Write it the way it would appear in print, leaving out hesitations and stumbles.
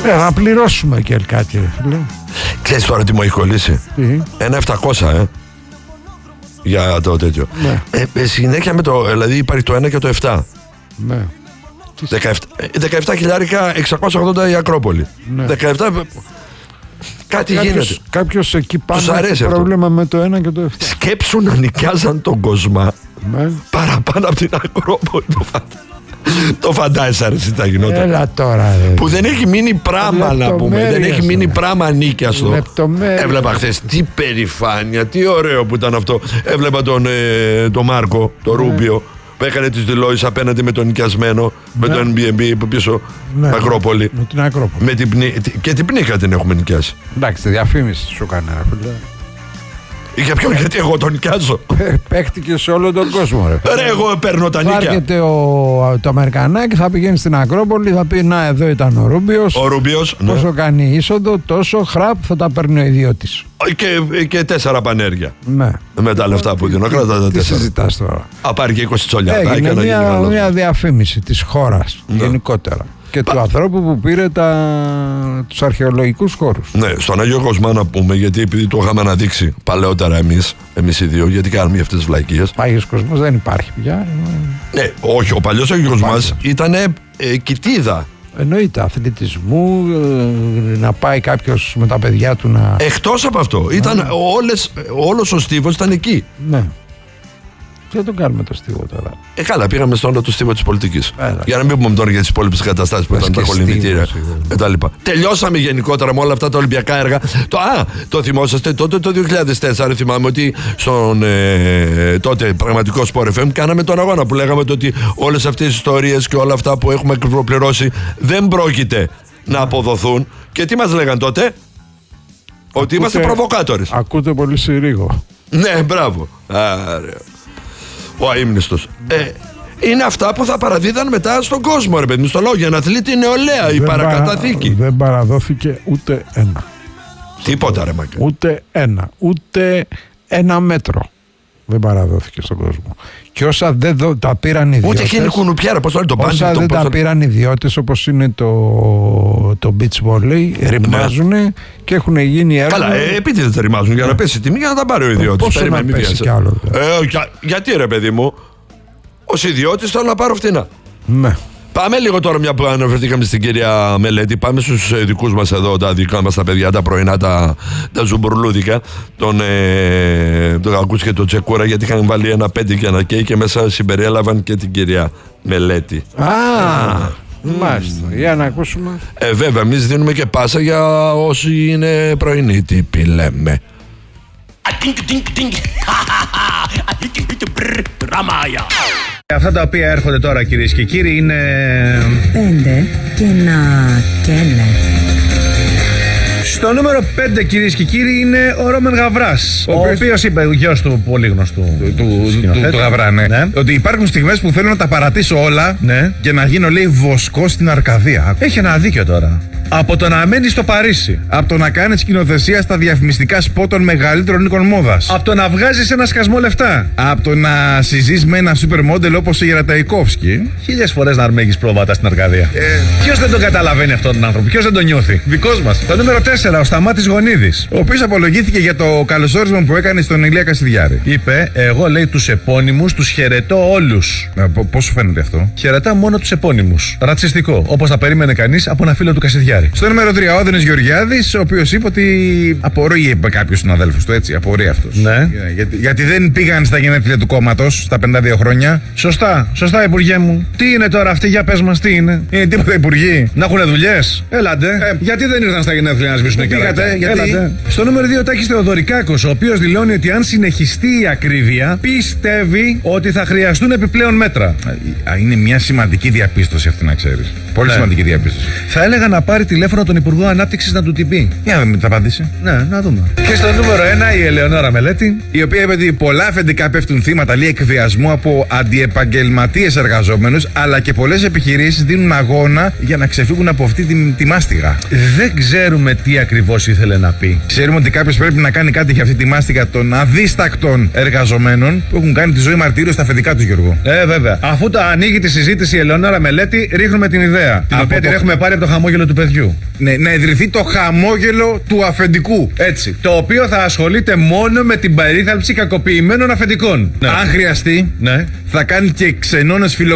Θα πληρώσουμε και κάτι. Ξέρεις τώρα τι μου έχει κολλήσει? Ένα 700 για το τέτοιο. Συνέχεια με το, δηλαδή υπάρχει το 1 και το 7. Ναι. 17 χιλιάρικα 680 η Ακρόπολη. 17. Κάτι γίνεται. Κάποιος εκεί πάνω έχει πρόβλημα με το 1 και το 7. Σκέψου να νοικιάζαν τον Κοσμά παραπάνω από την Ακρόπολη. Το φαντάζεσαι αρέσει τα γινόταν. Έλα τώρα. Που δεν έχει μείνει πράγμα να πούμε. Δεν έχει μείνει πράγμα νίκιαστο. Έβλεπα χθες τι περηφάνεια, τι ωραίο που ήταν αυτό. Έβλεπα τον Μάρκο, τον Ρούμπιο, που έκανε τις δηλώσεις απέναντι με τον νοικιασμένο, με το NBB πίσω, Ακρόπολη. Με την Ακρόπολη. Και την Πνίχα την έχουμε νοικιάσει. Εντάξει, τη διαφήμιση σου έκανε. Για ποιον, γιατί εγώ τον νοικιάζω. Παίχτηκε σε όλο τον κόσμο, ρε. Εγώ παίρνω τα νίκια. Θα έρχεται το Αμερικανάκι, θα πηγαίνει στην Ακρόπολη, θα πει να, εδώ ήταν ο Ρούμπιος. Ο Ρούμπιος, ναι. Πόσο κάνει είσοδο, τόσο χραπ θα τα παίρνει ο ιδιώτης. Και 4 πανέργεια. Ναι. Με τα λεφτά που δίνω. Κράτα τα 4. Τι συζητάς τώρα? Πάρει και 20 τσολιά. Έγινε μια διαφήμιση της χώρας γενικότερα. Και του ανθρώπου που πήρε τους αρχαιολογικούς χώρους. Ναι, στον Άγιο Κοσμά να πούμε, γιατί επειδή το είχαμε αναδείξει παλαιότερα εμείς οι δύο, γιατί κάναμε αυτές τις βλακίες. Ο Άγιος Κοσμός δεν υπάρχει πια. Ναι, όχι, ο παλιός Άγιος Κοσμάς ήταν κοιτίδα. Εννοείται, αθλητισμού, να πάει κάποιος με τα παιδιά του να... Εκτός από αυτό, όλος ο στίβος ήταν εκεί. Ναι. Τι θα τον κάνουμε το στίβο τώρα? Καλά, πήγαμε στον άλλο το στίβο της πολιτικής. Για να μην πούμε τώρα για τις υπόλοιπες καταστάσεις που ήταν τα κολυμβητήρια κτλ. Τελειώσαμε γενικότερα με όλα αυτά τα Ολυμπιακά έργα. Το θυμόσαστε, τότε το 2004 θυμάμαι ότι στον τότε πραγματικό Sport FM κάναμε τον αγώνα που λέγαμε ότι όλες αυτές τις ιστορίες και όλα αυτά που έχουμε κρυβοπληρώσει δεν πρόκειται να αποδοθούν. Και τι μας λέγαν τότε? Ότι είμαστε προβοκάτορες. Ακούτε πολύ συρίγο. Ναι, μπράβο. Ο αείμνηστος. Είναι αυτά που θα παραδίδαν μετά στον κόσμο, ρε παιδί, στο λόγο για να αθλείται η νεολαία, η παρακαταθήκη. Δεν παραδόθηκε ούτε ένα. Τίποτα, ρε Μακά. Ούτε ένα μέτρο δεν παραδόθηκε στον κόσμο. Και όσα δεν τα πήραν ιδιώτες. Ούτε εκείνη κουνουπιάρα, πώς το λέει το πάντα. Όσα δεν τα πήραν ιδιώτες, όπως είναι το beach volley, ρημάζουν και έχουν γίνει έργα. Καλά, επίτηδες δεν ρημάζουν για να πέσει η τιμή για να τα πάρει ο ιδιώτης. Πόσο να πέσει κι άλλο. Γιατί ρε παιδί μου, ως ιδιώτης θέλω να πάρω φτηνά. Ναι. Πάμε λίγο τώρα, μια που αναφερθήκαμε στην κυρία Μελέτη. Πάμε στους δικούς μας εδώ, τα δικά μας τα παιδιά, τα πρωινά, τα ζουμπουρλούδικα. Τον Κακούς και τον Τσεκούρα, γιατί είχαν βάλει ένα 5 και ένα κέι και μέσα συμπεριέλαβαν και την κυρία Μελέτη. Μάλιστα. Για να ακούσουμε. Βέβαια, εμείς δίνουμε και πάσα για όσοι είναι πρωινοί. Τι λέμε. Αυτά τα οποία έρχονται τώρα, κυρίες και κύριοι, είναι 5 και να καίνε. Στο νούμερο 5, κυρίες και κύριοι, είναι ο Ρόμεν Γαβράς, ο οποίος είπε, ο γιος του πολύ γνωστού του Γαβρά, ναι, ότι υπάρχουν στιγμές που θέλω να τα παρατήσω όλα και να γίνω, λέει, βοσκό στην Αρκαδία. Έχει ένα δίκιο τώρα. Από το να μένει στο Παρίσι, από το να κάνει σκηνοθεσία στα διαφημιστικά σποτ των μεγαλύτερων οίκων μόδας, από το να βγάζει ένα σκασμό λεφτά, από το να συζείς με ένα σούπερ μόντελ όπως ο Γεραταϊκόφσκι, 1000 φορές να αρμέγεις πρόβατα στην Αρκαδία. Ποιος δεν τον καταλαβαίνει αυτόν τον άνθρωπο, ποιος δεν τον νιώθει? Δικός μας. Το νούμερο 4, ο Σταμάτης Γονίδης, ο οποίος απολογήθηκε για το καλωσόρισμα που έκανε στον Ηλία Κασιδιάρη. Είπε, εγώ, λέει, τους επώνυμους τους χαιρετώ όλους. Πώς σου φαίνεται αυτό? Χαιρετά μόνο τους επώνυμους. Ρατσιστικό, όπως θα περίμενε κανείς από ένα φίλο του Κασιδιάρη. Στο νούμερο 3, ο Άδωνης Γεωργιάδης, ο οποίος είπε ότι απορεί, είπε κάποιος συναδέλφους του, έτσι, απορεί αυτός. Ναι. Γιατί δεν πήγαν στα γενέθλια του κόμματος στα 52 χρόνια. Σωστά, Υπουργέ μου. Τι είναι τώρα αυτή, για πες μας, τι είναι? Είναι τίποτα υπουργοί? Να έχουν δουλειές? Έλατε. Γιατί δεν ήρθαν στα γενέθλια να σβήσουν και έλατε. Στο νούμερο 2, ο Τάκης Θεοδωρικάκος, ο οποίος δηλώνει ότι αν συνεχιστεί η ακρίβεια, πιστεύει ότι θα χρειαστούν επιπλέον μέτρα. Είναι μια σημαντική διαπίστωση αυτή, να ξέρεις. Πολύ σημαντική διαπίστωση. Θα έλεγα να πάρει τηλέφωνο τον Υπουργό Ανάπτυξης να του την πει. Για να δούμε τι θα απαντήσει. Ναι, να δούμε. Και στο νούμερο 1, η Ελεονόρα Μελέτη, η οποία είπε ότι πολλά αφεντικά πέφτουν θύματα, λέει, εκβιασμού από αντιεπαγγελματίες εργαζόμενους, αλλά και πολλές επιχειρήσεις δίνουν αγώνα για να ξεφύγουν από αυτή τη μάστιγα. Δεν ξέρουμε τι ακριβώς ήθελε να πει. Ξέρουμε ότι κάποιος πρέπει να κάνει κάτι για αυτή τη μάστιγα των αδίστακτων εργαζομένων που έχουν κάνει τη ζωή μαρτύριο στα αφεντικά του, Γιώργο. Βέβαια. Αφού ανοίγει τη συζήτηση η Ελεονόρα Μελέτη, ρίχνουμε την ιδέα. Την οποία την έχουμε πάρει από το χαμόγελο του παιδιού. Ναι, να ιδρυθεί το χαμόγελο του αφεντικού. Έτσι. Το οποίο θα ασχολείται μόνο με την περίθαλψη κακοποιημένων αφεντικών. Ναι. Αν χρειαστεί, θα κάνει και ξενώνες